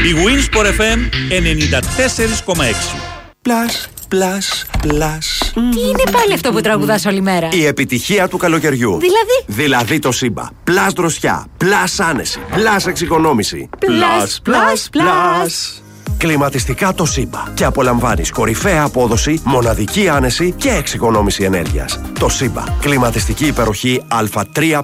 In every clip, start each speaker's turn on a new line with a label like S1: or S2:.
S1: Η Winsport FM 94,6.
S2: Πλας, πλας, πλας.
S3: Τι είναι πάλι αυτό που τραγουδάς όλη μέρα?
S2: Η επιτυχία του καλοκαιριού. Δηλαδή το Σύμπα. Πλας δροσιά, πλας άνεση, πλας εξοικονόμηση.
S3: Πλας, πλας, πλας.
S2: Κλιματιστικά το Σύμπα. Και απολαμβάνεις κορυφαία απόδοση, μοναδική άνεση και εξοικονόμηση ενέργειας. Το Σύμπα. Κλιματιστική υπεροχή Α3+.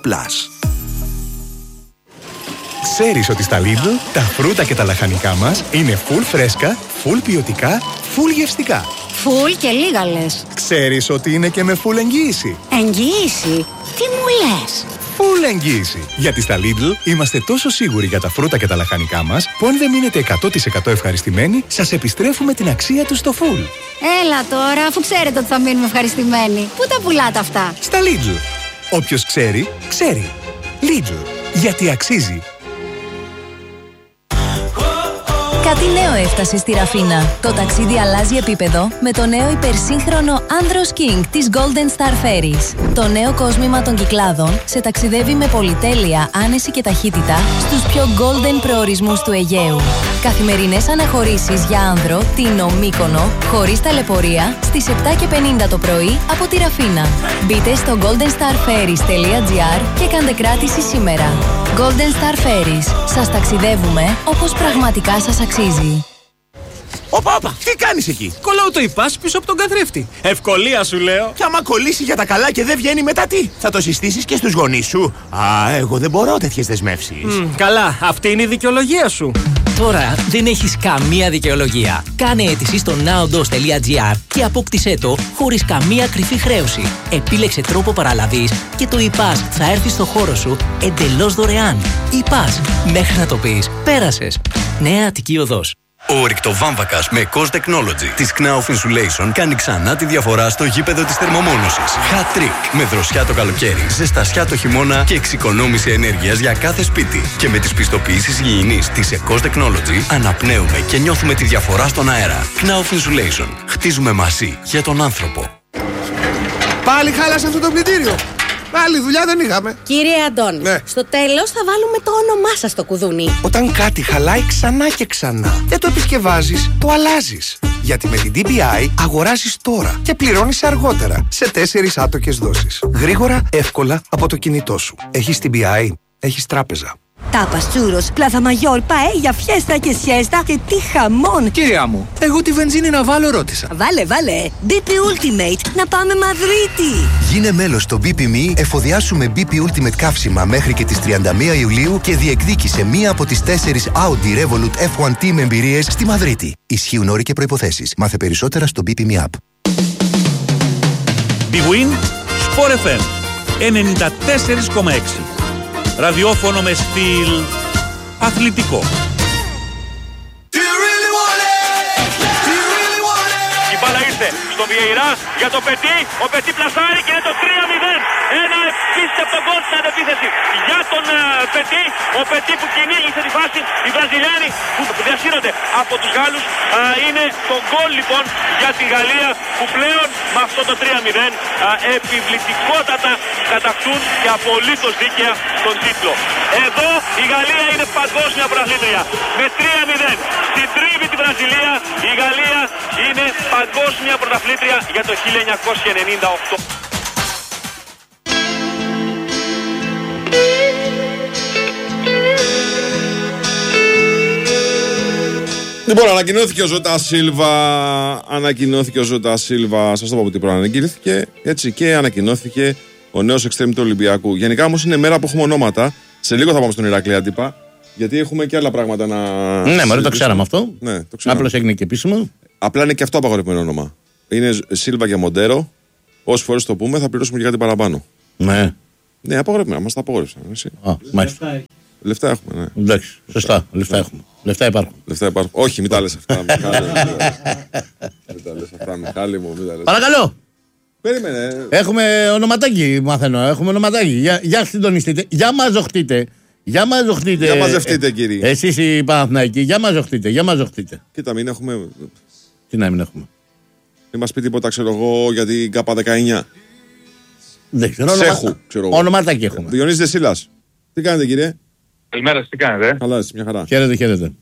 S4: Ξέρεις ότι στα Lidl τα φρούτα και τα λαχανικά μας είναι full φρέσκα, full ποιοτικά, full γευστικά.
S3: Φουλ και λίγα λες.
S4: Ξέρεις ότι είναι και με full εγγύηση.
S3: Εγγύηση? Τι μου λες?
S4: Full εγγύηση. Γιατί στα Lidl είμαστε τόσο σίγουροι για τα φρούτα και τα λαχανικά μας που αν δεν μείνετε 100% ευχαριστημένοι, σας επιστρέφουμε την αξία τους στο full.
S3: Έλα τώρα, αφού ξέρετε ότι θα μείνουμε ευχαριστημένοι. Πού τα πουλάτε αυτά?
S4: Στα Lidl. Όποιος ξέρει, ξέρει. Lidl. Γιατί αξίζει.
S5: Κάτι νέο έφτασε στη Ραφίνα. Το ταξίδι αλλάζει επίπεδο με το νέο υπερσύγχρονο Andros King της Golden Star Ferries. Το νέο κόσμημα των Κυκλάδων σε ταξιδεύει με πολυτέλεια, άνεση και ταχύτητα στους πιο golden προορισμούς του Αιγαίου. Καθημερινές αναχωρήσεις για άνδρο, Τίνο, Μύκονο, χωρίς ταλαιπωρία, στις 7:50 το πρωί από τη Ραφίνα. Μπείτε στο goldenstarferries.gr και κάντε κράτηση σήμερα. Golden Star Ferries. Σας ταξιδεύουμε όπως πραγματικά σας αξίζει.
S6: Όπα, τι κάνεις εκεί?
S7: Κολλάω το υπάς πίσω από τον καθρέφτη. Ευκολία σου λέω.
S6: Και άμα κολλήσει για τα καλά και δεν βγαίνει μετά τι? Θα το συστήσεις και στους γονείς σου? Α, εγώ δεν μπορώ τέτοιες δεσμεύσεις.
S7: Καλά, αυτή είναι η δικαιολογία σου.
S8: Τώρα δεν έχεις καμία δικαιολογία. Κάνε αίτηση στο naodos.gr και απόκτησέ το χωρίς καμία κρυφή χρέωση. Επίλεξε τρόπο παραλαβής και το ΙΠΑΣ θα έρθει στο χώρο σου εντελώς δωρεάν. ΙΠΑΣ, μέχρι να το πεις, πέρασες. Νέα Αττική Οδός.
S9: Ο ρηκτοβάμβακας με COS Technology της Knauf Insulation κάνει ξανά τη διαφορά στο γήπεδο της θερμομόνωσης. Hat trick με δροσιά το καλοκαίρι, ζεστασιά το χειμώνα και εξοικονόμηση ενέργειας για κάθε σπίτι. Και με τις πιστοποιήσεις υγιεινής της COS Technology αναπνέουμε και νιώθουμε τη διαφορά στον αέρα. Knauf Insulation. Χτίζουμε μαζί για τον άνθρωπο.
S10: Πάλι χάλασε αυτό το πλυντήριο. Άλλη δουλειά δεν είχαμε.
S3: Κύριε Αντών, στο τέλος θα βάλουμε το όνομά σας στο κουδούνι.
S10: Όταν κάτι χαλάει ξανά και ξανά, δεν το επισκευάζεις, το αλλάζεις. Γιατί με την DPI αγοράζεις τώρα και πληρώνεις αργότερα σε 4 άτοκες δόσεις. Γρήγορα, εύκολα από το κινητό σου. Έχεις DPI, έχεις τράπεζα.
S11: Τάπας, τσούρος, πλάθα μαγιόρ, παέλια, φιέστα και σιέστα και τι χαμόν!
S7: Κυρία μου, εγώ τη βενζίνη να βάλω ρώτησα.
S11: Βάλε! BP Ultimate, να πάμε Μαδρίτη!
S12: Γίνε μέλος στο BP.me, εφοδιάσουμε BP Ultimate καύσιμα μέχρι και τις 31 Ιουλίου και διεκδίκησε μία από τις 4 Audi Revolut F1 Team εμπειρίες στη Μαδρίτη. Ισχύουν όροι και προϋποθέσεις. Μάθε περισσότερα στο BP.me app.
S1: Big Win, Sport FM 94,6. Ραδιόφωνο με στυλ αθλητικό.
S13: Η μπάλα ήρθε στο Βιεϊρά για το Πετί. Ο Πετί πλασάρει και είναι το 3-0. Ένα επίστευτο γκολ στην αντεπίθεση για τον Πετί. Ο Πετί που κυνήγησε τη φάση. Οι Βραζιλιάνοι που διασύρονται από τους Γάλλους. Είναι το γκολ λοιπόν για τη Γαλλία που πλέον με αυτό το 3-0 επιβλητικότατα κατακτούν και απολύτως δίκαια τον τίτλο. Εδώ η Γαλλία είναι παγκόσμια πρωταθλήτρια. Με 3-0 συντρίβει τη Βραζιλία. Η Γαλλία είναι παγκόσμια πρωταθλήτρια για το 1998.
S14: Λοιπόν, ανακοινώθηκε ο Ζώτα Σίλβα, σας το είπα από την προαναγγείλθηκε, έτσι, και ανακοινώθηκε ο νέος εξτρέμ του Ολυμπιακού. Γενικά όμως είναι μέρα που έχουμε ονόματα. Σε λίγο θα πάμε στον Ηρακλή Άντυπα, γιατί έχουμε και άλλα πράγματα να.
S15: Ναι, μωρέ, το ξέραμε αυτό.
S14: Ναι, το ξέραμε.
S15: Απλώς έγινε και επίσημο.
S14: Απλά είναι και αυτό απαγορευμένο όνομα. Είναι Σίλβα και Μοντέρο. Όσες φορές το πούμε, θα πληρώσουμε και κάτι παραπάνω.
S15: Ναι.
S14: Ναι, απαγορευμένο, μας τα απαγορεύσαν.
S15: Μάλιστα.
S14: Λεφτά έχουμε, ναι.
S15: Εντάξει, σωστά. Λεφτά έχουμε. Λεφτά υπάρχουν.
S14: Όχι, μην τα λες αυτά. Μην τα λες αυτά, Μιχάλη μου.
S15: Παρακαλώ.
S14: Περίμενε.
S15: Έχουμε ονοματάκι, μαθαίνω. Έχουμε ονοματάκι. Για συντονιστείτε. Για μαζοχτείτε. Για
S14: μαζευτείτε, κύριε.
S15: Εσείς οι Παναθηναϊκοί, για μαζοχτείτε.
S14: Κοίτα, μην έχουμε.
S15: Τι να μην έχουμε.
S14: Μην μας πει τίποτα, ξέρω εγώ, για την ΚΑΠΑ 19.
S15: Δεν ξέρω.
S14: Σέχου, ξέρω εγώ.
S15: Ονοματάκι έχουμε.
S14: Διονύσης Δεσίλας. Τι κάνετε, κύριε?
S16: Καλημέρα, τι κάνετε?
S14: Καλά, μια χαρά.
S15: Χαίρετε.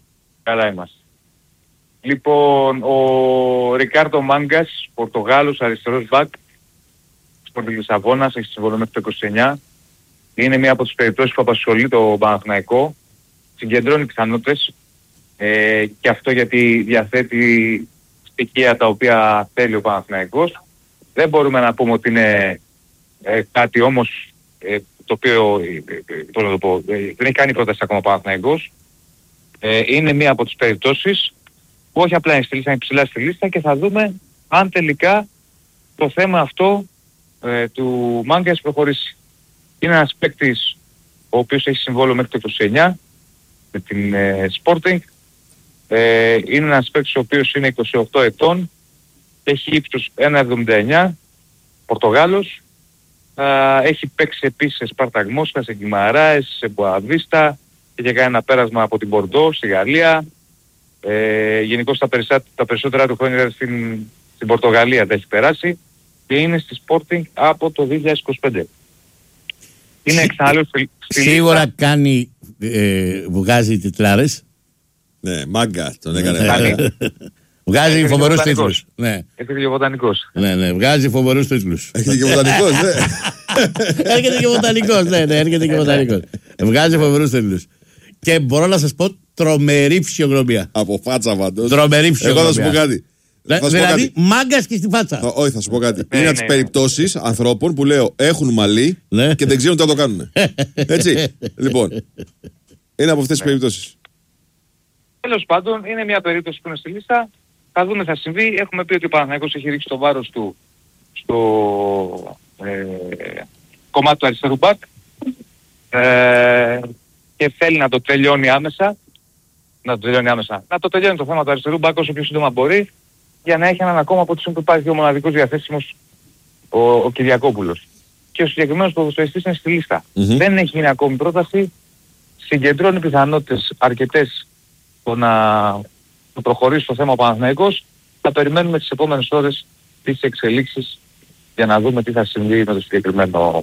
S16: Καλά είμαστε. Λοιπόν, ο Ρικάρντο Μάγκας, Πορτογάλος, αριστερός μπακ, Sporting Λισαβόνας, έχει συμβόλαιο μέχρι το 29. Είναι μία από τις περιπτώσεις που απασχολεί το Παναθηναϊκό. Συγκεντρώνει πιθανότητες και αυτό γιατί διαθέτει στοιχεία τα οποία θέλει ο Παναθηναϊκός. Δεν μπορούμε να πούμε ότι είναι κάτι όμως το οποίο δεν έχει κάνει πρόταση ακόμα ο Παναθηναϊκός. Είναι μία από τις περιπτώσεις που όχι απλά είναι στη λίστα, είναι ψηλά στη λίστα και θα δούμε αν τελικά το θέμα αυτό του Μάγκας προχωρήσει. Είναι ένας παίκτης ο οποίος έχει συμβόλαιο μέχρι το 29 με την Sporting. Είναι ένας παίκτης ο οποίος είναι 28 ετών, έχει ύψος 1,79, Πορτογάλος. Έχει παίξει επίσης σε Σπάρτακ Μόσχα, σε Γκιμαράες, σε Μποαβίστα, είχε κάνει ένα πέρασμα από την Μπορντό στη Γαλλία. Γενικώς τα περισσότερα του χρόνια στην Πορτογαλία τα έχει περάσει και είναι στη Sporting από το 2025. Είναι εξάλλου
S15: σίγουρα κάνει, βγάζει τιτλάρες.
S14: Ναι, Μάγκα τον έκανε.
S15: Βγάζει φοβερούς τίτλους. Ναι.
S16: Έρχεται και βοτανικός.
S15: Ναι, βγάζει φοβερούς τίτλους.
S14: Έρχεται και βοτανικός, ναι.
S15: Έρχεται και βοτανικός, ναι, έρχεται και βοτανικός. Βγάζει φοβερούς τίτλους. Και μπορώ να σας πω τρομερή φυσιογνωμία.
S14: Από φάτσα πάντως.
S15: Τρομερή φυσιογνωμία.
S14: Εγώ θα σου πω κάτι.
S15: Δηλαδή Μάγκας και στη φάτσα.
S14: Όχι, θα σου πω κάτι. Είναι από τις περιπτώσεις ανθρώπων που λέω έχουν μαλλί και δεν ξέρουν τι θα το κάνουν. Έτσι. Λοιπόν, είναι από αυτές τις περιπτώσεις.
S16: Τέλος πάντων, είναι μια περίπτωση που είναι στη λίστα. Θα δούμε, θα συμβεί. Έχουμε πει ότι ο Παναθηναϊκός έχει ρίξει το βάρος του στο κομμάτι του αριστερού μπακ και θέλει να το τελειώνει άμεσα. Να το τελειώνει το θέμα του αριστερού μπακ όσο πιο σύντομα μπορεί, για να έχει έναν ακόμα από τους που υπάρχει ο μοναδικός διαθέσιμος ο Κυριακόπουλος. Και ο συγκεκριμένος ποδοσφαιριστής είναι στη λίστα. Δεν έχει γίνει ακόμη πρόταση. Συγκεντρώνει πιθανότητες αρκετές να προχωρήσει στο θέμα ο Παναθηναϊκός. Θα περιμένουμε τις επόμενες ώρες τις εξελίξεις για να δούμε τι θα συμβεί με το συγκεκριμένο.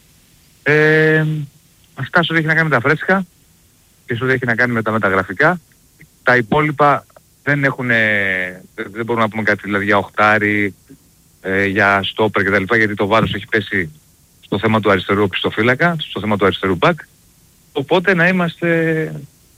S16: Αυτά σου έχει να κάνει με τα φρέσκα και σου έχει να κάνει με τα μεταγραφικά. Τα υπόλοιπα δεν μπορούμε να πούμε κάτι δηλαδή για οχτάρι, για στόπερ κτλ. Γιατί το βάρος έχει πέσει στο θέμα του αριστερού οπισθοφύλακα, στο θέμα του αριστερού μπακ. Οπότε να είμαστε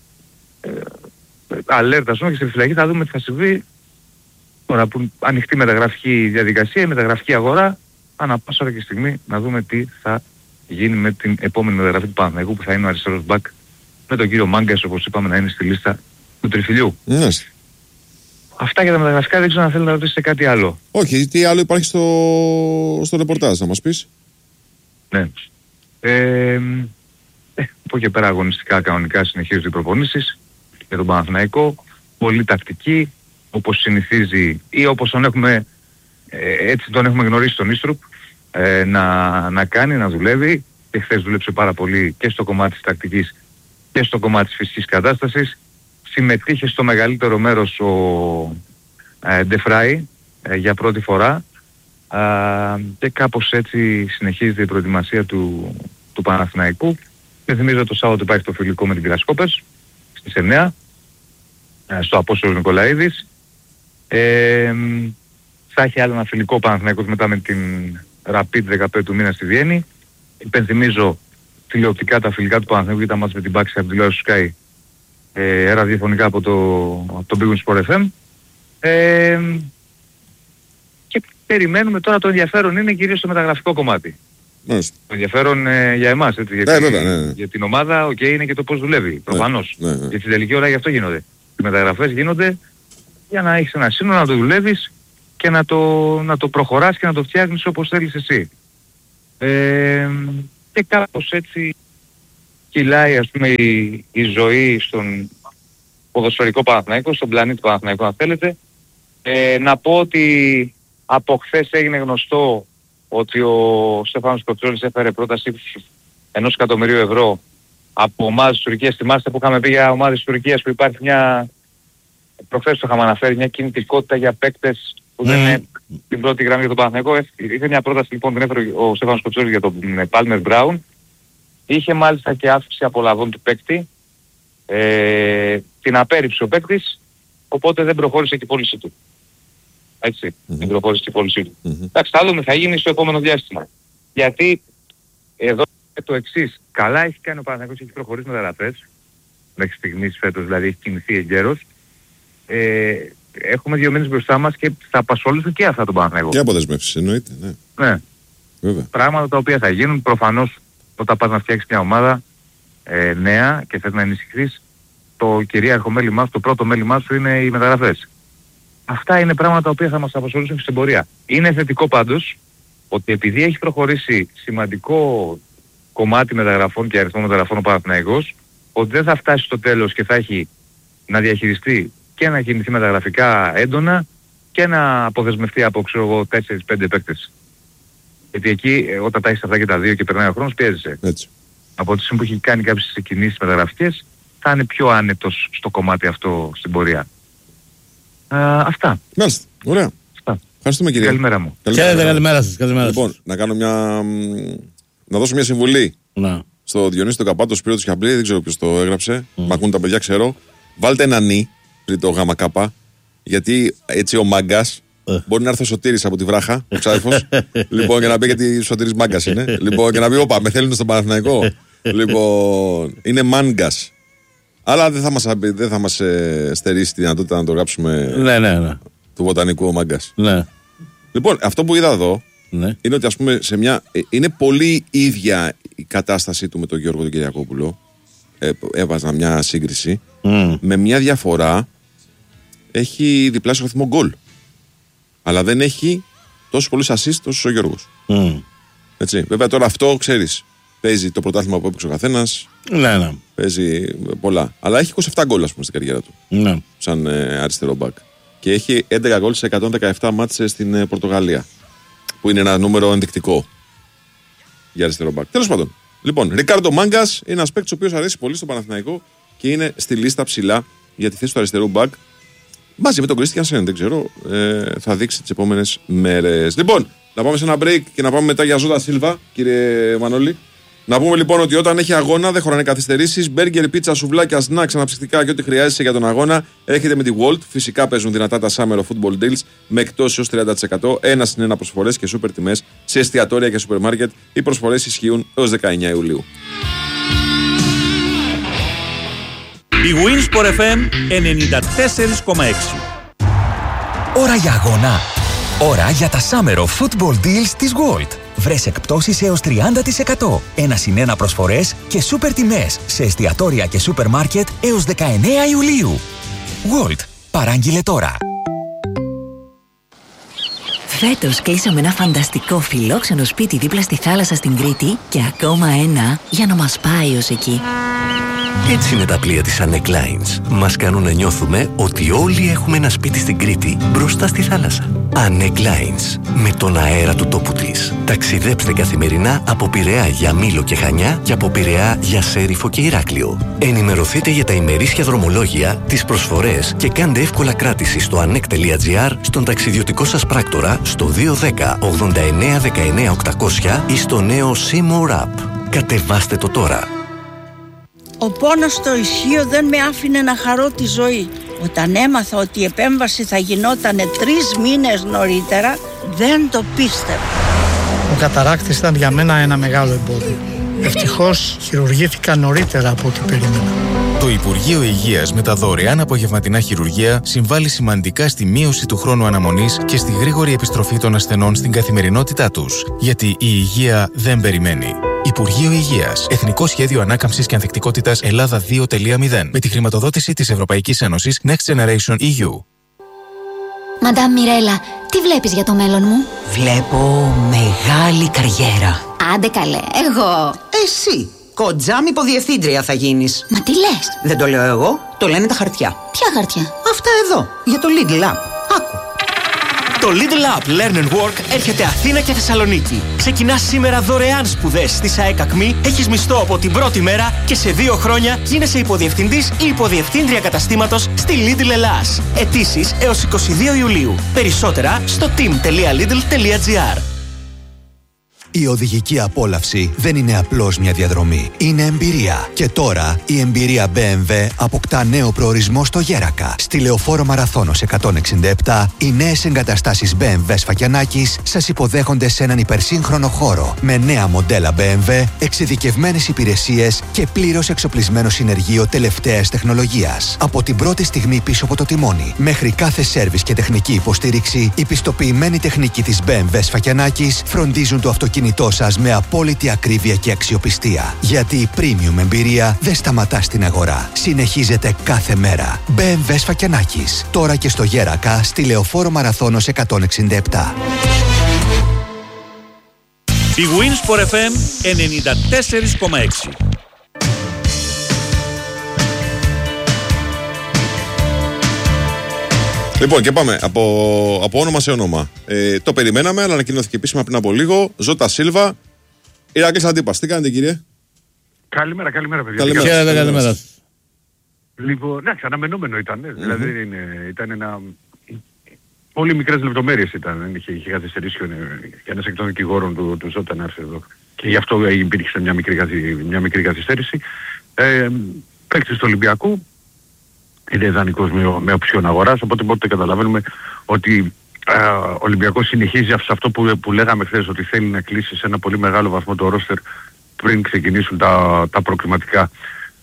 S16: αλέρτα και στη φυλακή θα δούμε τι θα συμβεί. Τώρα που ανοιχτή μεταγραφική διαδικασία, η μεταγραφική αγορά, ανά πάσα ώρα και στιγμή να δούμε τι θα γίνει με την επόμενη μεταγραφή του Παναθηναϊκού που θα είναι ο αριστερός μπακ με τον κύριο Μάγκας, όπως είπαμε, να είναι στη λίστα του τριφυλιού. Αυτά για τα μεταγραφικά, δεν ξέρω αν θέλετε να ρωτήσετε κάτι άλλο.
S14: Όχι, τι άλλο υπάρχει στο ρεπορτάζ, να μας πεις.
S16: Ναι. Από εκεί πέρα αγωνιστικά κανονικά συνεχίζονται οι προπονήσεις για τον Παναθηναϊκό. Πολύ τακτική, όπως συνηθίζει ή όπως τον έχουμε, έτσι τον έχουμε γνωρίσει τον Ίστρουπ, να κάνει, να δουλεύει. Και χθες δούλεψε πάρα πολύ και στο κομμάτι της τακτικής και στο κομμάτι της φυσικής κατάστασης. Συμμετείχε στο μεγαλύτερο μέρος ο Ντεφράι για πρώτη φορά και κάπως έτσι συνεχίζεται η προετοιμασία του Παναθηναϊκού. Και θυμίζω το Σάββατο υπάρχει το φιλικό με την Γκρασκόπες στις 9 στο Απόστολος Νικολαίδης. Θα έχει άλλο ένα φιλικό Παναθηναϊκός μετά με την Rapid 15 του μήνα στη Βιέννη. Υπενθυμίζω τηλεοπτικά τα φιλικά του Παναθηναϊκού ήταν μάτς με την Πάξη από τη τηλεόραση του Sky ραδιοφωνικά από το Big Win Sport FM. Και περιμένουμε τώρα, το ενδιαφέρον είναι κυρίως στο μεταγραφικό κομμάτι. Το ενδιαφέρον για εμάς, έτσι, για την ομάδα, είναι και το πώς δουλεύει, προφανώς. Για την τελική ώρα γι' αυτό γίνονται. Οι μεταγραφές γίνονται για να έχεις ένα σύνολο, να το δουλεύεις και να το προχωράς και να το φτιάχνεις όπως θέλεις εσύ. Και κάπως έτσι κυλάει, ας πούμε, η ζωή στον ποδοσφαιρικό Παναθηναϊκό, στον πλανήτη Παναθηναϊκό αν θέλετε. Να πω ότι από χθες έγινε γνωστό ότι ο Στέφανος Κοτσόλης έφερε πρόταση 1 εκατομμυρίου ευρώ από ομάδες της Τουρκίας. Θυμάστε που είχαμε πει για ομάδες της Τουρκίας που υπάρχει προχθές το είχαμε αναφέρει, μια κινητικότητα για παίκτες που δεν είναι την πρώτη γραμμή για τον Παναθηναϊκό. Είχε μια πρόταση λοιπόν, την έφερε ο Στέφανος Κοτσόλης για τον Palmer Brown. Είχε μάλιστα και αύξηση απολαβών του παίκτη. την απέρριψε ο παίκτης, οπότε δεν προχώρησε και η πώληση του. Έτσι, δεν προχώρησε και η πώληση του. Εντάξει, θα δούμε, θα γίνει στο επόμενο διάστημα. Γιατί εδώ το εξής, καλά έχει κάνει ο Παναθηναϊκός, έχει προχωρήσει μεταγραφές, μέχρι στιγμής φέτος δηλαδή έχει κινηθεί εγκαίρος. Έχουμε 2 μήνες μπροστά μας και θα απασχολήσουν και αυτά τον Παναθηναϊκό.
S14: Και αποδεσμεύσεις εννοείται, ναι.
S16: Ναι.
S14: Βέβαια.
S16: Πράγματα τα οποία θα γίνουν, προφανώς όταν πας να φτιάξεις μια ομάδα νέα και θες να ενισχυθείς, το κυρίαρχο μέλημά σου, το πρώτο μέλημά σου είναι οι μεταγραφές. Αυτά είναι πράγματα τα οποία θα μας απασχολήσουν και στην πορεία. Είναι θετικό πάντως ότι επειδή έχει προχωρήσει σημαντικό κομμάτι μεταγραφών και αριθμό μεταγραφών ο Παναθηναϊκός, ότι δεν θα φτάσει στο τέλος και θα έχει να διαχειριστεί και να κινηθεί μεταγραφικά έντονα και να αποδεσμευτεί από 4-5 παίκτες. Γιατί εκεί όταν τα έχεις αυτά και τα δύο και περνάει ο χρόνος πιέζεσαι.
S14: Έτσι.
S16: Από τη στιγμή που έχει κάνει κάποιες κινήσεις μεταγραφικές θα είναι πιο άνετος στο κομμάτι αυτό στην πορεία. Αυτά.
S14: Μάλιστα. Ωραία.
S16: Αυτά.
S14: Ευχαριστούμε κύριε.
S16: Καλημέρα μου.
S15: Καλημέρα σας.
S14: Λοιπόν, να δώσω μια συμβουλή. Στο Διονύση τον Καπάτο, Σπύρο του Σιαμπλή, δεν ξέρω ποιος το έγραψε. Μ' ακούν τα παιδιά, ξέρω. Βάλτε ένα νι πριν το γάμα κάπα. Γιατί έτσι ο Μάγκας μπορεί να έρθει ο Σωτήρης από τη Βράχα, ο ξάδερφος. Λοιπόν, και να πει γιατί ο Σωτήρης Μάγκας είναι. Λοιπόν, και να πει, όπα, με θέλουν στον Παναθηναϊκό. Λοιπόν, είναι Μάγκας. Αλλά δεν θα μας στερήσει τη δυνατότητα να το γράψουμε.
S15: Ναι.
S14: Του βοτανικού ο Μάγκας.
S15: Ναι.
S14: Λοιπόν, αυτό που είδα εδώ είναι ότι, ας πούμε, είναι πολύ ίδια η κατάστασή του με τον Γιώργο τον Κυριακόπουλο. Έβαζα μια σύγκριση. Με μια διαφορά, έχει διπλάσιο αριθμό γκολ. Αλλά δεν έχει τόσο πολλούς assist όσο ο Γιώργος. Έτσι. Βέβαια τώρα αυτό, ξέρεις, παίζει το πρωτάθλημα που έπαιξε ο καθένας.
S15: Ναι.
S14: Παίζει πολλά. Αλλά έχει 27 γκολ, ας πούμε, στην καριέρα του.
S15: Ναι.
S14: Σαν αριστερό μπακ. Και έχει 11 γκολ σε 117 μάτς στην Πορτογαλία. Που είναι ένα νούμερο ενδεικτικό για αριστερό μπακ. Τέλος πάντων. Λοιπόν, Ρικάρντο Μάγκας είναι ένας παίκτης ο οποίος αρέσει πολύ στο Παναθηναϊκό και είναι στη λίστα ψηλά για τη θέση του αριστερού μπακ. Μαζί με τον Κρίστιαν Σεν, δεν ξέρω, θα δείξει τις επόμενες μέρες. Λοιπόν, να πάμε σε ένα break και να πάμε μετά για Ζώτα Σίλβα, κύριε Μανώλη. Να πούμε λοιπόν ότι όταν έχει αγώνα δεν χωράνε καθυστερήσεις. Μπέργκερ, πίτσα, σουβλάκια, σνακς, αναψυκτικά και ό,τι χρειάζεσαι για τον αγώνα έρχεται με τη Walt. Φυσικά παίζουν δυνατά τα Summer of Football Deals με εκτόσεις έως 30%. 1+1 προσφορές και σούπερ τιμές σε εστιατόρια και σούπερ μάρκετ. Οι προσφορές ισχύουν έως 19 Ιουλίου.
S1: Η Winsport FM 94,6.
S17: Ώρα για αγώνα. Ώρα για τα Summer of Football Deals της Walt. Βρες εκπτώσεις έως 30%, 1+1 προσφορές και σούπερ τιμές σε εστιατόρια και σούπερ μάρκετ έως 19 Ιουλίου. Walt. Παράγγειλε τώρα.
S18: Φέτος κλείσαμε ένα φανταστικό φιλόξενο σπίτι δίπλα στη θάλασσα στην Κρήτη και ακόμα ένα για να μας πάει ως εκεί.
S19: Έτσι είναι τα πλοία της Annec Lines. Μας κάνουν να νιώθουμε ότι όλοι έχουμε ένα σπίτι στην Κρήτη μπροστά στη θάλασσα. Annec Lines. Με τον αέρα του τόπου της. Ταξιδέψτε καθημερινά από Πειραιά για Μήλο και Χανιά και από Πειραιά για Σέριφο και Ηράκλειο. Ενημερωθείτε για τα ημερήσια δρομολόγια, τις προσφορές και κάντε εύκολα κράτηση στο annec.gr, στον ταξιδιωτικό σας πράκτορα, στο 210 89 19 800 ή στο νέο Seymour App. Κατεβάστε το τώρα.
S20: Ο πόνος στο ισχύο δεν με άφηνε να χαρώ τη ζωή. Όταν έμαθα ότι η επέμβαση θα γινόταν 3 μήνες νωρίτερα, δεν το πίστευα.
S21: Ο καταράκτης ήταν για μένα ένα μεγάλο εμπόδιο. Ευτυχώς χειρουργήθηκα νωρίτερα από ό,τι περίμενα.
S22: Το Υπουργείο Υγείας με τα δωρεάν απογευματινά χειρουργία συμβάλλει σημαντικά στη μείωση του χρόνου αναμονής και στη γρήγορη επιστροφή των ασθενών στην καθημερινότητά τους. Γιατί η υγεία δεν περιμένει. Υπουργείο Υγείας. Εθνικό Σχέδιο Ανάκαμψης και Ανθεκτικότητας Ελλάδα 2.0. Με τη χρηματοδότηση της Ευρωπαϊκής Ένωσης Next Generation EU.
S3: Μαντάμ Μιρέλα, τι βλέπεις για το μέλλον μου?
S23: Βλέπω μεγάλη καριέρα.
S3: Άντε καλέ, εγώ.
S23: Εσύ, κοντζάμ υποδιευθύντρια θα γίνεις.
S3: Μα τι λες?
S23: Δεν το λέω εγώ, το λένε τα χαρτιά.
S3: Ποια χαρτιά?
S23: Αυτά εδώ, για το Lidl App. Άκου.
S24: Το Lidl App Learn and Work έρχεται Αθήνα και Θεσσαλονίκη. Ξεκινάς σήμερα δωρεάν σπουδές στη ΣΑΕΚ ΑΚΜΗ, έχεις μισθό από την πρώτη μέρα και σε 2 χρόνια γίνεσαι υποδιευθυντής ή υποδιευθύντρια καταστήματος στη Lidl Ελλάς. Αιτήσεις έως 22 Ιουλίου. Περισσότερα στο team.lidl.gr.
S12: Η οδηγική απόλαυση δεν είναι απλώς μια διαδρομή. Είναι εμπειρία. Και τώρα η εμπειρία BMW αποκτά νέο προορισμό στο Γέρακα. Στη Λεωφόρο Μαραθώνος 167, οι νέες εγκαταστάσεις BMW Σφακιανάκης σας υποδέχονται σε έναν υπερσύγχρονο χώρο με νέα μοντέλα BMW, εξειδικευμένες υπηρεσίες και πλήρως εξοπλισμένο συνεργείο τελευταίας τεχνολογίας. Από την πρώτη στιγμή πίσω από το τιμόνι μέχρι κάθε σέρβις και τεχνική υποστήριξη, η πιστοποιημένη τεχνική της BMW Σφακιανάκης φροντίζουν το αυτοκίνητό σας με απόλυτη ακρίβεια και αξιοπιστία. Γιατί η premium εμπειρία δεν σταματά στην αγορά. Συνεχίζεται κάθε μέρα. BMW Σφακιανάκης. Τώρα και στο Γέρακα, στη Λεωφόρο Μαραθώνος 167.
S1: Η Wins for FM 94,6.
S14: Λοιπόν, και πάμε από όνομα σε όνομα. Το περιμέναμε, αλλά ανακοινώθηκε επίσημα πριν από λίγο. Ζώτα Σίλβα. Ηράκλης Αντίπας. Τι κάνετε, κύριε?
S2: Καλημέρα, παιδιά.
S15: Καλημέρα.
S2: Λοιπόν, εντάξει, αναμενόμενο ήταν. Δηλαδή ήταν ένα... Πολύ μικρές λεπτομέρειες ήταν. Είχε καθυστερήσει και ένας εκ των δικηγόρων του Ζώτα να έρθει εδώ. Και γι' αυτό υπήρχε μια μικρή καθυστέρηση. Παίκτης του Ολυμπιακού. Είναι ιδανικός με οψιόν αγοράς, οπότε καταλαβαίνουμε ότι ο Ολυμπιακός συνεχίζει σε αυτό που λέγαμε χθες, ότι θέλει να κλείσει σε ένα πολύ μεγάλο βαθμό το ρόστερ πριν ξεκινήσουν τα προκριματικά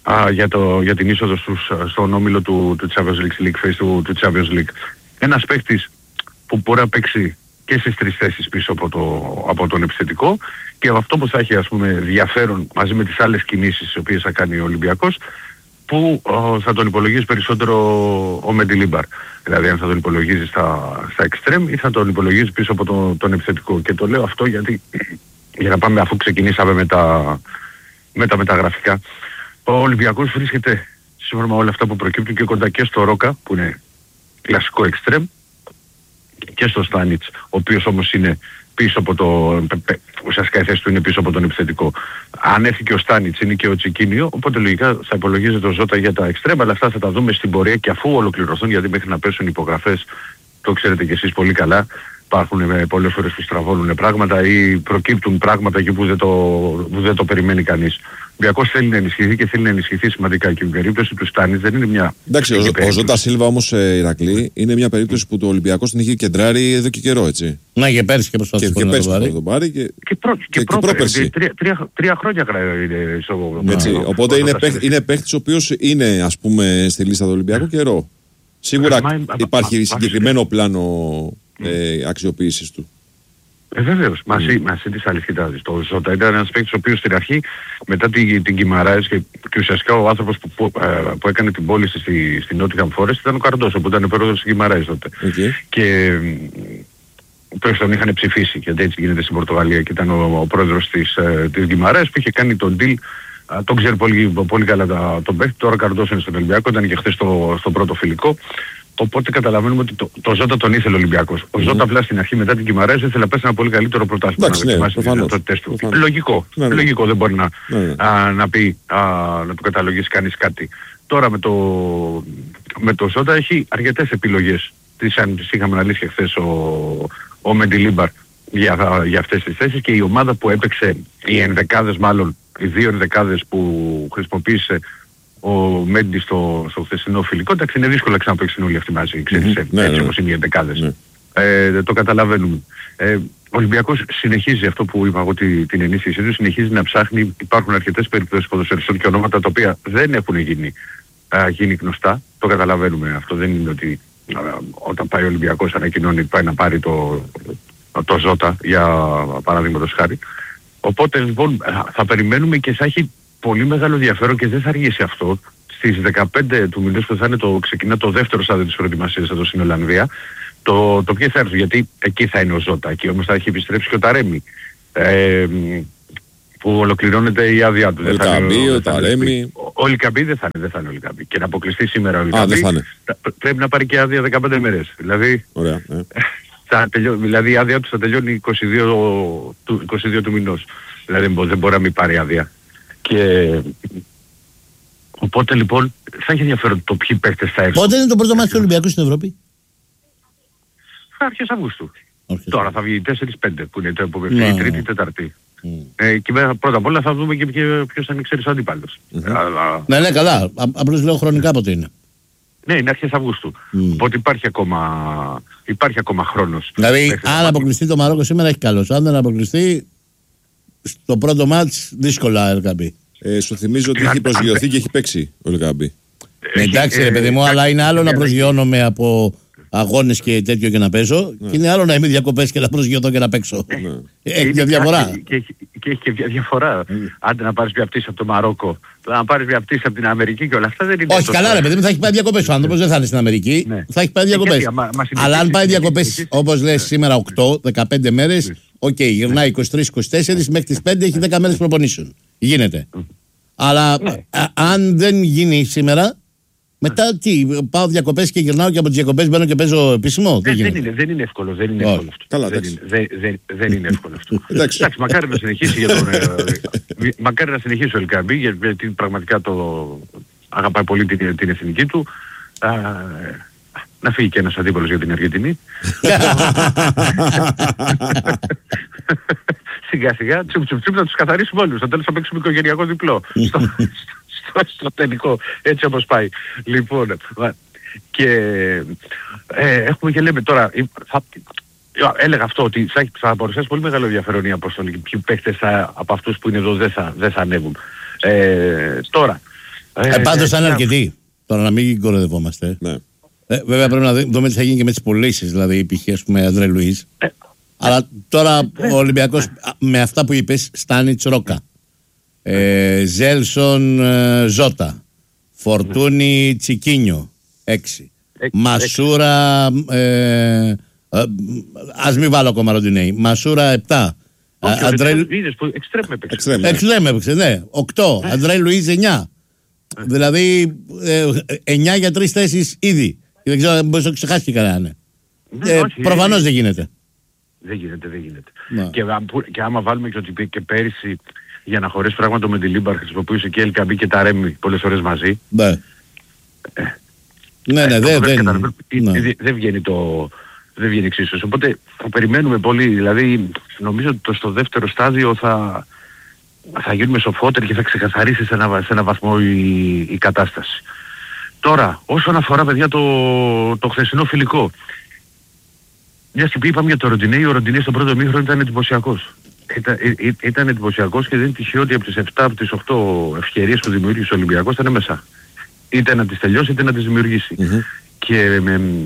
S2: για την είσοδο στον όμιλο του Champions League, phase του Champions League. Ένας παίκτης που μπορεί να παίξει και στις τρεις θέσεις πίσω από τον επιθετικό, και αυτό που θα έχει, ας πούμε, ενδιαφέρον μαζί με τις άλλες κινήσεις τις οποίες θα κάνει ο Ολυμπιακός, που θα τον υπολογίζει περισσότερο ο Μεντιλίμπαρ. Δηλαδή αν θα τον υπολογίζει στα εξτρέμ ή θα τον υπολογίζει πίσω από τον επιθετικό. Και το λέω αυτό γιατί, για να πάμε αφού ξεκινήσαμε με τα μεταγραφικά, ο Ολυμπιακός βρίσκεται σύμφωνα με όλα αυτά που προκύπτουν και κοντά και στο Ρόκα, που είναι κλασικό εξτρέμ, και στο Στάνιτς, ο οποίος όμως είναι πίσω από ουσιαστικά η θέση του είναι πίσω από τον επιθετικό. Αν έρθει και ο Στάνιτς, είναι και ο Τσικίνιο, οπότε λογικά θα υπολογίζεται ο Ζώτα για τα εξτρέμ, αλλά αυτά θα τα δούμε στην πορεία και αφού ολοκληρωθούν, γιατί μέχρι να πέσουν υπογραφές, το ξέρετε κι εσείς πολύ καλά, υπάρχουν πολλές φορές που στραβώνουν πράγματα ή προκύπτουν πράγματα εκεί που δεν το περιμένει κανείς. Ο Ολυμπιακός θέλει να ενισχυθεί και θέλει να ενισχυθεί σημαντικά, και η περίπτωση του Στάνιτς δεν είναι μια... Εντάξει,
S14: ο Ζώτα Σίλβα όμως, Ηρακλή, είναι μια περίπτωση που το Ολυμπιακός την είχε κεντράρει εδώ και καιρό, έτσι.
S15: Να, και πέρσι και προσπαθούσε
S14: να τον πάρει. Και πρόπερσι.
S2: 3 χρόνια είναι
S14: έτσι, οπότε είναι παίκτης ο οποίος είναι, ας πούμε, στη λίστα του Ολυμπιακού καιρό. Σίγουρα υπάρχει συγκεκριμένο πλάνο αξιοποίησης του.
S2: Βεβαίως, μαζί της άλλης κοιτάζεις. Το Ζώτα ήταν ένας παίκτης ο οποίος στην αρχή, μετά την Κιμαράες και ουσιαστικά ο άνθρωπος που έκανε την πώληση στη Νότιχαμ Φόρεστ ήταν ο Καρντόσο, που ήταν πρόεδρος της Κιμαράες τότε. Και τον είχαν ψηφίσει, γιατί έτσι γίνεται στην Πορτογαλία, και ήταν ο πρόεδρος της Κιμαράες που είχε κάνει τον deal. Τον ξέρει πολύ καλά τον παίκτη. Τώρα Καρντόσο είναι στον Ολυμπιακό, ήταν και χθες στο πρώτο φιλικό. Οπότε καταλαβαίνουμε ότι το Ζώτα τον ήθελε ο Ολυμπιακός. Ο Ζώτα απλά στην αρχή μετά την Κιμαράες ήθελε να πέσει ένα πολύ καλύτερο πρωτάθλημα, να δοκιμάσει τις δυνατότητες του. Λογικό, δεν μπορεί να του καταλογίσει κανείς κάτι. Τώρα με το Ζώτα έχει αρκετές επιλογές. Τις είχαμε αναλύσει χθες ο Μεντιλίμπαρ για αυτές τις θέσεις, και η ομάδα που έπαιξε, οι ενδεκάδες μάλλον, οι δύο ενδεκάδες που χρησιμοποίησε ο Μέντι στο χθεσινό φιλικό, εντάξει, είναι δύσκολο να ξαναπαίξουν όλοι αυτοί μαζί, ξέρεις, έτσι όπως είναι οι εντεκάδες. Το καταλαβαίνουμε. Ο Ολυμπιακός συνεχίζει αυτό που είπα εγώ, την ενίσχυσή του, συνεχίζει να ψάχνει. Υπάρχουν αρκετές περιπτώσεις ποδοσφαιριστών και ονόματα τα οποία δεν έχουν γίνει γνωστά. Το καταλαβαίνουμε. Αυτό δεν είναι ότι όταν πάει ο Ολυμπιακός ανακοινώνει πάει να πάρει το Ζώτα, για παραδείγματος χάρη. Οπότε λοιπόν θα περιμένουμε και θα έχει πολύ μεγάλο ενδιαφέρον, και δεν θα αργήσει αυτό. Στις 15 του μηνός που θα είναι ξεκινά το δεύτερο στάδιο της προετοιμασίας εδώ στην Ολλανδία, το ποιοι θα έρθουν, γιατί εκεί θα είναι ο Ζώτα, εκεί όμως θα έχει επιστρέψει και ο Ταρέμι, που ολοκληρώνεται η άδειά του.
S14: Ο Ταρέμι.
S2: Ο Λικαμπή δεν θα είναι ο Λικαμπή. Και να αποκλειστεί σήμερα ο Λικαμπή, πρέπει να πάρει και άδεια 15 μέρες. Δηλαδή,
S14: ωραία,
S2: δηλαδή η άδεια του θα τελειώνει 22 του μηνός. Δηλαδή δεν μπορεί να μην πάρει άδεια. Και οπότε λοιπόν θα έχει ενδιαφέρον το ποιοι παίκτες θα έρθουν.
S15: Πότε είναι το πρώτο μάτι του Ολυμπιακού στην Ευρώπη?
S2: Αρχές Αυγούστου. Τώρα θα βγει 4-5 που είναι η Τρίτη ή Τέταρτη. Και πρώτα απ' όλα θα δούμε και ποιος θα είναι, ξέρεις, ο αντίπαλος.
S15: Ναι, καλά. Απλώς λέω χρονικά πότε είναι.
S2: Ναι, είναι αρχές Αυγούστου. Οπότε υπάρχει ακόμα χρόνος.
S15: Δηλαδή, αν αποκλειστεί το Μαρόκο σήμερα έχει καλώς. Αν δεν αποκλειστεί, στο πρώτο μάτς δύσκολα Ελκαμπή.
S14: Σου θυμίζω ότι έχει προσγειωθεί και έχει παίξει ο Ελκαμπή.
S15: Εντάξει, ρε παιδί μου, αλλά είναι άλλο να προσγειώνομαι από αγώνες και τέτοιο και να παίζω, και είναι άλλο να είμαι διακοπές και να προσγειωθώ και να παίξω. Έχει μια διαφορά.
S2: Και έχει και μια διαφορά. Άντε να πάρεις μια πτήση από το Μαρόκο, να πάρεις μια πτήση από την Αμερική και όλα αυτά δεν είναι.
S15: Όχι, καλά, ρε παιδί μου, θα έχει πάει διακοπές. Ο άνθρωπος δεν θα είναι στην Αμερική, θα έχει πάει διακοπές. Αλλά αν πάει διακοπές, όπως λες σήμερα, 8-15 μέρες, οκ, γυρνάει 23-24, μέχρι τις 5 έχει 10 μέρες προπονήσεων. Γίνεται. Αλλά αν δεν γίνει σήμερα, μετά τι, πάω διακοπές και γυρνάω και από τις διακοπές μπαίνω και παίζω επίσημο.
S2: Δεν είναι εύκολο, δεν είναι εύκολο αυτό. Δεν είναι εύκολο αυτό. Εντάξει, μακάρι να συνεχίσει μακάρι να συνεχίσει ο Ελκαμπή, γιατί πραγματικά αγαπάει πολύ την εθνική του. Να φύγει και ένας αντίπαλος για την Αργεντινή. Σιγά σιγά, τσουπ να τους καθαρίσουμε όλους. Στο τέλος θα παίξουμε οικογενειακό διπλό. Στο τελικό, έτσι όπως πάει. Λοιπόν, και έχουμε και λέμε τώρα, έλεγα αυτό ότι θα παρουσιάσει πολύ μεγάλο ενδιαφέρον η αποστολή και ποιοι παίχτες από αυτούς που είναι εδώ δεν θα ανέβουν. Τώρα.
S15: Πάντως θα είναι αρκετοί. Τώρα να μην κοροϊδευόμαστε. Βέβαια πρέπει να δούμε τι θα γίνει και με τις πωλήσεις, δηλαδή π.χ. ας πούμε Αντρέ Λουίς. Αλλά τώρα ο Ολυμπιακός με αυτά που είπες, Στάνιτς Ρόκα, Ζέλσον Ζώτα, Φορτούνι Τσικίνιο 6, Μασούρα, ας μην βάλω ακόμα Ροντινέι, Μασούρα 7, Εξτρέμ έπαιξε, ναι, 8, Αντρέ Λουίς 9. Δηλαδή 9 για 3 θέσεις ήδη. Δεν ξέρω αν μπορείς να το ξεχάσεις και κανένα. Προφανώς δεν γίνεται.
S2: Δεν γίνεται. Και άμα βάλουμε και ότι και πέρυσι για να χωρέσει πράγματα με τη Λίμπαρ χρησιμοποιούσε και Ελκαμπή και τα Ρέμι πολλές ώρες μαζί.
S15: Ναι,
S2: δεν βγαίνει εξίσωση. Οπότε θα περιμένουμε πολύ. Δηλαδή νομίζω ότι στο δεύτερο στάδιο θα γίνουμε σοφότεροι και θα ξεκαθαρίσει σε ένα βαθμό η κατάσταση. Τώρα, όσον αφορά παιδιά το χθεσινό φιλικό, μιας και είπαμε για το Ροντινέι, ο Ροντινέι στον πρώτο μήχρονο ήταν εντυπωσιακός. Ήταν εντυπωσιακός και δεν είναι τυχαίο ότι από τις 7 από τις 8 ευκαιρίες που δημιούργησε ο Ολυμπιακός ήταν μέσα. Είτε να τις τελειώσει είτε να τις δημιουργήσει. Και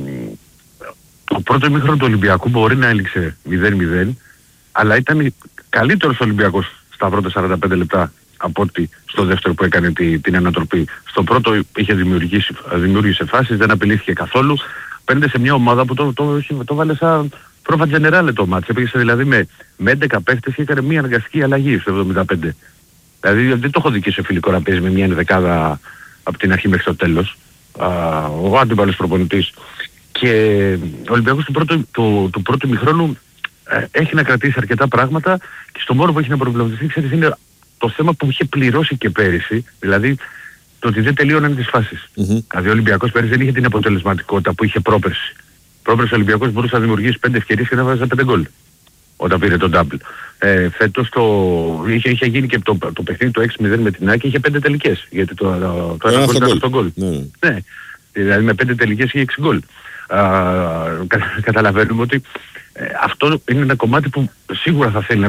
S2: το πρώτο μήχρονο του Ολυμπιακού μπορεί να έληξε 0-0, αλλά ήταν καλύτερος ο Ολυμπιακός στα πρώτα 45 λεπτά από ότι στο δεύτερο που έκανε την ανατροπή. Στο πρώτο δημιούργησε φάσεις, δεν απειλήθηκε καθόλου. Παίρνετε σε μια ομάδα που το βάλε σαν πρόβα τζενεράλε το μάτς. Έπαιξε δηλαδή με 11 παίχτες και έκανε μια αναγκαστική αλλαγή στο 75. Δηλαδή δεν το έχω δει και σε φιλικό να παίζει με μια ενδεκάδα από την αρχή μέχρι το τέλος. Ο αντίπαλος προπονητής. Και ο Ολυμπιακός του πρώτου ημιχρόνου έχει να κρατήσει αρκετά πράγματα και στο μόνο που έχει να προβληματιστεί, ξέρεις, είναι το θέμα που είχε πληρώσει και πέρυσι, δηλαδή το ότι δεν τελείωναν τις φάσεις. Δηλαδή ο Ολυμπιακός πέρυσι δεν είχε την αποτελεσματικότητα που είχε πρόπερσι. Πρόπερσι ο Ολυμπιακός μπορούσε να δημιουργήσει 5 ευκαιρίες και να βάζει 5 γκολ όταν πήρε τον double. Φέτος είχε γίνει και το παιχνίδι το 6-0 με την ΑΕΚ, είχε 5 τελικές, γιατί το ένα γκολ ήταν στον γκολ. Ναι, δηλαδή με 5 τελικές είχε 6 γκολ. Καταλαβαίνουμε ότι αυτό είναι ένα κομμάτι που σίγουρα θα θέλει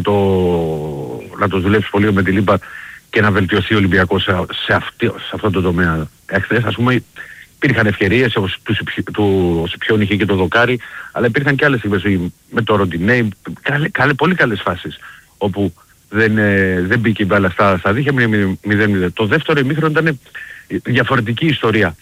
S2: να το δουλέψει πολύ με τη Λίμπα και να βελτιωθεί ο Ολυμπιακός σε αυτό το τομέα. Εχθές, ας πούμε, υπήρχαν ευκαιρίες, ο Σιπιόν είχε και το δοκάρι, αλλά υπήρχαν και άλλες στιγμές με το Ροντινέι, πολύ καλές φάσεις, όπου δεν μπήκε η μπάλα στα δίχια, 0-0. Το δεύτερο ημίχρονο ήταν διαφορετική ιστορία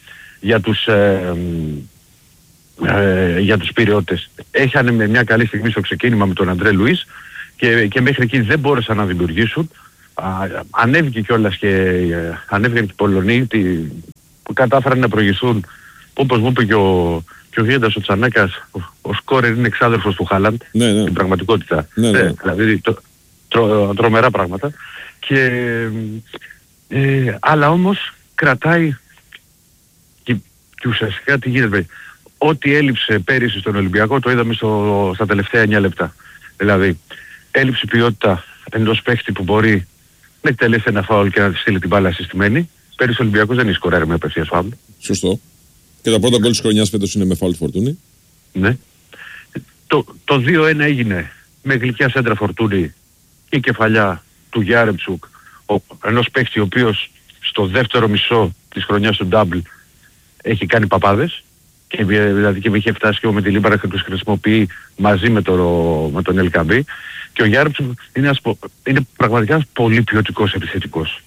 S2: για τους Πειριώτες. Έχανε με μια καλή στιγμή στο ξεκίνημα με τον Αντρέ Λουίς και μέχρι εκεί δεν μπόρεσαν να δημιουργήσουν. Ανέβηκε κιόλας και ανέβηκαν και οι Πολωνοί που κατάφεραν να προηγηθούν, όπως μου είπε και ο Βιέντας ο Τσανάκας, ο σκόρερ είναι εξάδελφος του Χάλαντ, στην πραγματικότητα. Δηλαδή τρομερά πράγματα. Αλλά όμως κρατάει και ουσιαστικά τι γίνεται. Ό,τι έλειψε πέρυσι στον Ολυμπιακό το είδαμε στα τελευταία 9 λεπτά. Δηλαδή, έλλειψη ποιότητα ενός παίχτη που μπορεί να εκτελέσει ένα φάουλ και να στείλει την μπάλα συστημένη. Πέρυσι ο Ολυμπιακός δεν έχει σκοράρει με απευθείας φάουλ.
S14: Σωστό. Και το πρώτο γκολ της χρονιάς φέτος είναι με φάουλ Φορτούνη.
S2: Ναι. Το 2-1 έγινε με γλυκιά σέντρα Φορτούνη και κεφαλιά του Γιάρεμτσουκ, ενός παίχτη ο οποίος στο δεύτερο μισό της χρονιάς του Double έχει κάνει παπάδες και δηλαδή και είχε φτάσει και με τη Λίμπαρα και τους χρησιμοποιεί μαζί με τον Ελκαμπή, και ο Γιάρεμτσουκ είναι πραγματικά ένας πολύ ποιοτικός επιθετικός.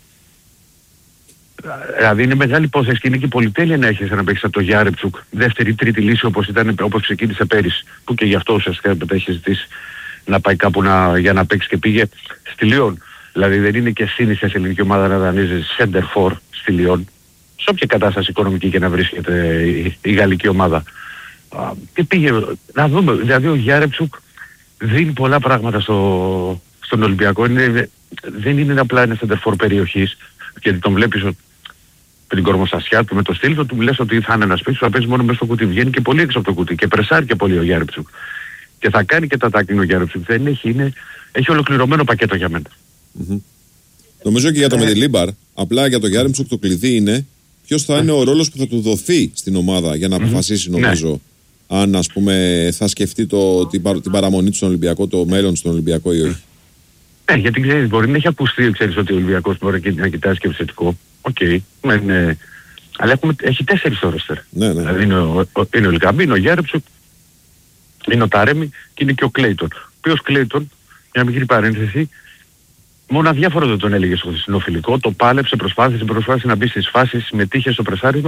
S2: Δηλαδή είναι μεγάλη υπόθεση και είναι και πολυτέλεια να έχεις ένα παίχτη σαν το Γιάρεμτσουκ δεύτερη ή τρίτη λύση όπως ξεκίνησε πέρυσι, που και γι' αυτό ουσιαστικά μετά έχει ζητήσει να πάει κάπου για να παίξει και πήγε στη Λιόν. Δηλαδή δεν είναι και σύνηθες σε ελληνική ομάδα να δανείζει center for στη Λιόν, σε όποια κατάσταση οικονομική και να βρίσκεται η γαλλική ομάδα. Και πήγε να δούμε, δηλαδή ο Γιάρεμτσουκ δίνει πολλά πράγματα στον Ολυμπιακό. Δεν είναι απλά ένα center for περιοχής, γιατί τον βλέπεις με την κορμοστασιά του, με το στυλ του, λες ότι θα είναι ένας παίκτης που θα παίζει μόνο μέσα στο κουτί. Βγαίνει και πολύ έξω από το κουτί και πρεσάρει και πολύ ο Γιάρεμτσουκ. Και θα κάνει και τα τάκλινο ο Γιάρεμτσουκ. Έχει ολοκληρωμένο πακέτο για μένα.
S14: Mm-hmm. Νομίζω και για το Μεντιλίμπαρ, απλά για το Γιάρεμτσουκ το κλειδί είναι ποιος θα είναι ο ρόλος που θα του δοθεί στην ομάδα για να αποφασίσει, νομίζω, αν ας πούμε θα σκεφτεί την παραμονή του στον Ολυμπιακό, το μέλλον στον Ολυμπιακό ή όχι.
S2: Γιατί ξέρεις, μπορεί να έχει ακουστεί, ξέρεις ότι ο Ολυμπιακός μπορεί να κοιτάζει και επιθετικό. Οκ. Αλλά έχει 4 ρόστερ. Ναι. Δηλαδή είναι ο Λικαμπή, είναι ο Γιάρεμτσουκ, είναι ο Ταρέμι και είναι και ο Κλέιτον. Ο οποίος Κλέιτον, μια μικρή παρένθεση, μόνο αδιάφορο δεν τον έλεγε στο χθεσινό φιλικό, το πάλεψε, προσπάθησε να μπει στις φάσεις, συμμετείχε στο πρεσάρισμα.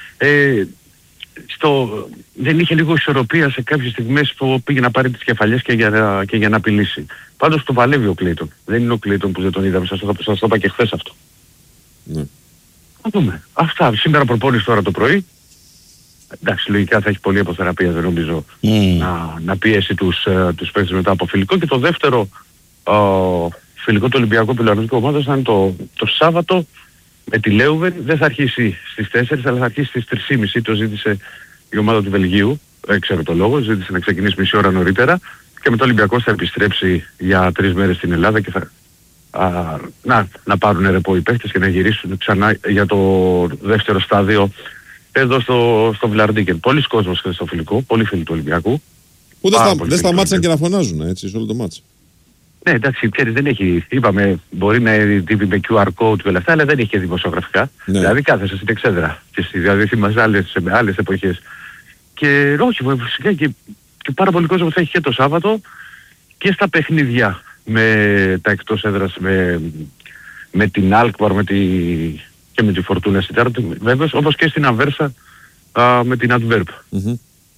S2: Δεν είχε λίγο ισορροπία σε κάποιες στιγμές που πήγε να πάρει τις κεφαλιές και για να απειλήσει. Πάντως το παλεύει ο Κλέιτον. Δεν είναι ο Κλέιτον που δεν τον είδαμε, σας το είπα και χθες αυτό.
S14: Ναι.
S2: Θα δούμε. Αυτά. Σήμερα προπόνηση τώρα το πρωί. Εντάξει, λογικά θα έχει πολλή αποθεραπεία, δεν νομίζω, να πιέσει τους παίκτες μετά από φιλικό. Και το δεύτερο φιλικό του Ολυμπιακού Πιλαρνικής Ομάδας θα είναι το Σάββατο με τη Λέουβεν. Δεν θα αρχίσει στις 4, αλλά θα αρχίσει στις 3.30. Το ζήτησε η ομάδα του Βελγίου. Ξέρω το λόγο. Ζήτησε να ξεκινήσει μισή ώρα νωρίτερα. Και μετά ο Ολυμπιακός θα επιστρέψει για 3 μέρες στην Ελλάδα και θα να πάρουν ρεπό οι παίκτες και να γυρίσουν ξανά για το δεύτερο στάδιο εδώ στο Βλαρντίκεν. Πολλοί κόσμος χθες στο φιλικό, πολλοί φίλοι του Ολυμπιακού.
S14: Που δεν σταμάτησαν και να φωνάζουν έτσι σε όλο το μάτς.
S2: Ναι, εντάξει, ξέρεις, δεν έχει, είπαμε, μπορεί να είναι τύπη με QR code και όλα αυτά, αλλά δεν έχει και δημοσιογραφικά. Ναι. Δηλαδή κάθεσαι στην εξέδρα και στη διαδίκτυα μας άλλες εποχές. Και όχι, φυσικά και πάρα πολύ κόσμο θα έχει και το Σάββατο και στα παιχνίδια με τα εκτός έδρας, με την Αλκμαρ και με τη Φορτούνα Σιτάρτη, βέβαια, όπως και στην Αβέρσα με την Αντβέρπ.
S14: Mm-hmm.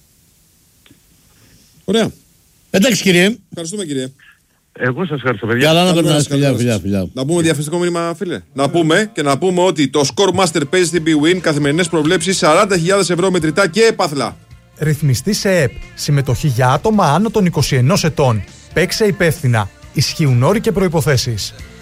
S14: Ωραία.
S15: Εντάξει κύριε.
S14: Ευχαριστούμε κύριε.
S2: Εγώ σας ευχαριστώ παιδιά.
S15: Καλά να περνάς, φιλιά.
S14: Να πούμε διαφημιστικό μήνυμα, φίλε. Να πούμε ότι το Scoremaster παίζει στην bwin, καθημερινές προβλέψεις 40.000 ευρώ μετρητά και έπαθλα.
S4: Ρυθμιστή σε ΕΠ. Συμμετοχή για άτομα άνω των 21 ετών. Παίξε υπεύθυνα. Ισχύουν όροι και προϋποθέσεις.